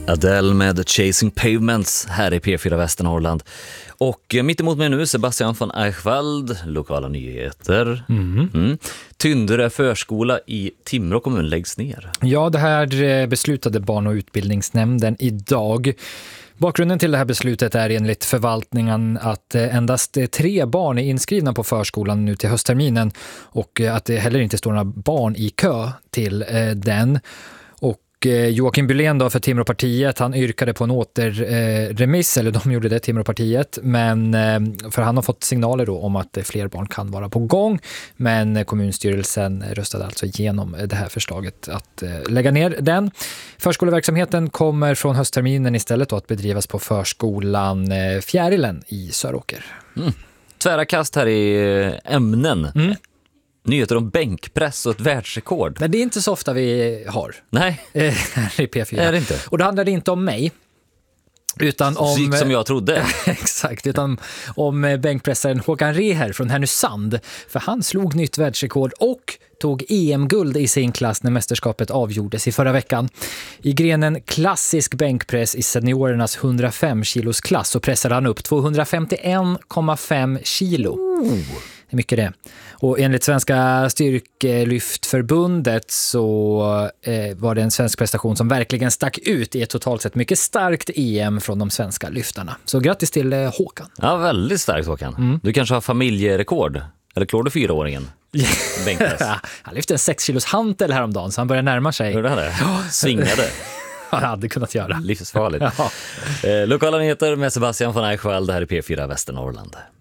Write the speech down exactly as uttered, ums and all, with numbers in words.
Adele med Chasing Pavements här i P fyra Västernorrland. Och mitt emot mig nu Sebastian von Eichwald, lokala nyheter. Mm. Mm. Tyndre förskola i Timrå kommun läggs ner. Ja, det här beslutade barn- och utbildningsnämnden idag. Bakgrunden till det här beslutet är enligt förvaltningen att endast tre barn är inskrivna på förskolan nu till höstterminen och att det heller inte står några barn i kö till den. Joakim Bylén då för Timråpartiet, han yrkade på en återremiss, eller de gjorde det, Timråpartiet, men för han har fått signaler då om att fler barn kan vara på gång, men kommunstyrelsen röstade alltså igenom det här förslaget att lägga ner den. Förskoleverksamheten kommer från höstterminen istället då att bedrivas på förskolan Fjärilen i Söråker. Mm. Tvära kast här i ämnen. Mm. Nyheter om bänkpress och ett världsrekord. Men det är inte så ofta vi har. Nej. Här i P fyra. Är det inte? Och det handlar inte om mig. Utan om, Sykt som jag trodde. Exakt, utan om bänkpressaren Håkan Reher från Härnösand. För han slog nytt världsrekord och tog E M-guld i sin klass när mästerskapet avgjordes i förra veckan. I grenen klassisk bänkpress i seniorernas hundrafem kilos klass så pressade han upp tvåhundrafemtioen komma fem kilo. Oh. Det är mycket det. Och enligt Svenska styrkelyftförbundet så eh, var det en svensk prestation som verkligen stack ut i ett totalt sett mycket starkt E M från de svenska lyftarna. Så grattis till eh, Håkan. Ja, väldigt starkt Håkan. Mm. Du kanske har familjerekord. Eller klår du fyraåringen? Han lyfte en sex kilos hantel häromdagen så han börjar närma sig. Hur är det? Svingade. Han hade kunnat göra. Livsfarligt. Ja. Eh, lokala nyheter med Sebastian von Eichwald här i P fyra Västernorrland.